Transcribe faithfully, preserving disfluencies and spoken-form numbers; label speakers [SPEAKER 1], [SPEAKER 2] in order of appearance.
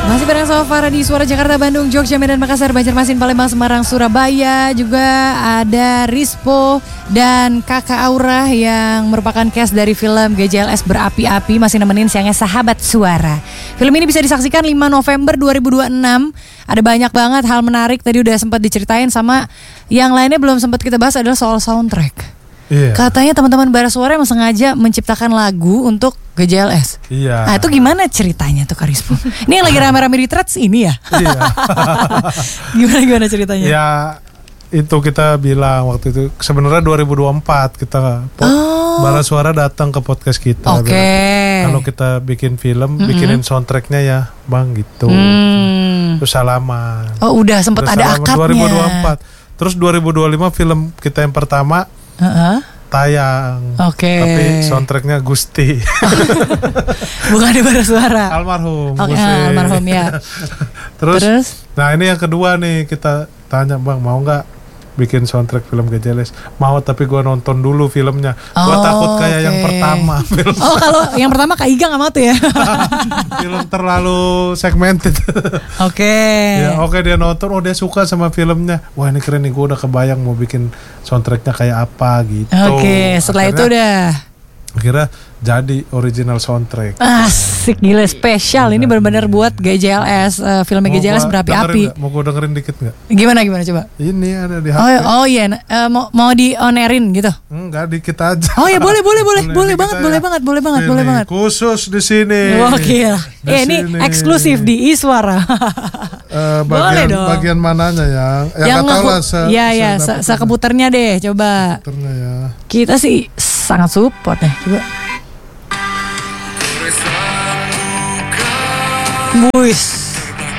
[SPEAKER 1] Masih bareng sama Farah di Suara Jakarta, Bandung, Jogja, Medan, Makassar, Banjarmasin, Palembang, Semarang, Surabaya. Juga ada Rispo dan Kakak Aura yang merupakan cast dari film G J L S Berapi-api. Masih nemenin siangnya Sahabat Suara. Film ini bisa disaksikan lima November dua ribu dua puluh enam. Ada banyak banget hal menarik. Tadi udah sempat diceritain sama yang lainnya belum sempat kita bahas adalah soal soundtrack. Iya. Katanya teman-teman Bara Suara emang sengaja menciptakan lagu untuk G J L S.
[SPEAKER 2] Iya.
[SPEAKER 1] Nah itu gimana ceritanya tuh Kak Rispo? Ini yang lagi rame-rame di threads ini ya?
[SPEAKER 2] Iya.
[SPEAKER 1] Gimana-gimana ceritanya?
[SPEAKER 2] Ya itu kita bilang waktu itu sebenarnya dua ribu dua puluh empat kita oh. Bara Suara datang ke podcast kita.
[SPEAKER 1] Oke. Okay.
[SPEAKER 2] Kalau kita bikin film, mm-hmm. bikinin soundtracknya ya Bang gitu.
[SPEAKER 1] Hmm.
[SPEAKER 2] Terus salaman.
[SPEAKER 1] Oh udah sempet Terus ada akadnya.
[SPEAKER 2] dua ribu dua puluh empat. Terus dua ribu dua puluh lima film kita yang pertama Uh-huh. tayang,
[SPEAKER 1] oke. Okay.
[SPEAKER 2] Tapi soundtracknya Gusti,
[SPEAKER 1] bukan di Bara Suara.
[SPEAKER 2] Almarhum,
[SPEAKER 1] okay, Gusti. Almarhum ya.
[SPEAKER 2] Terus,
[SPEAKER 1] Terus,
[SPEAKER 2] nah ini yang kedua nih kita tanya Bang mau nggak bikin soundtrack film G J L S? Mau tapi gue nonton dulu filmnya. Oh, gue takut kayak okay. yang pertama. Film.
[SPEAKER 1] Oh kalau yang pertama Kak Iga nggak mau tuh ya?
[SPEAKER 2] Film terlalu segmented.
[SPEAKER 1] Oke. Okay.
[SPEAKER 2] Ya oke okay, dia nonton, oh dia suka sama filmnya. Wah ini keren nih, gue udah kebayang mau bikin soundtracknya kayak apa gitu.
[SPEAKER 1] Oke, okay, setelah akhirnya, itu udah.
[SPEAKER 2] Akhirnya jadi original soundtrack.
[SPEAKER 1] Asik gila spesial. Ini benar-benar buat G J L S uh, film G J L S Berapi-api.
[SPEAKER 2] Mau gue dengerin dikit nggak?
[SPEAKER 1] Gimana gimana coba?
[SPEAKER 2] Ini ada di H P.
[SPEAKER 1] Oh, oh iya, uh, mau mau di on airin gitu?
[SPEAKER 2] Enggak, dikit aja.
[SPEAKER 1] Oh ya boleh boleh boleh boleh banget boleh banget boleh banget boleh banget.
[SPEAKER 2] Khusus di sini.
[SPEAKER 1] Oke. Eh ini eksklusif di Iswara.
[SPEAKER 2] uh, bagian, boleh dong. Bagian mananya yang?
[SPEAKER 1] Yang, yang tahu lah. Se, ya ya, se, sekeputarnya deh coba.
[SPEAKER 2] Keputarnya ya.
[SPEAKER 1] Kita sih sangat support ya coba. Buis.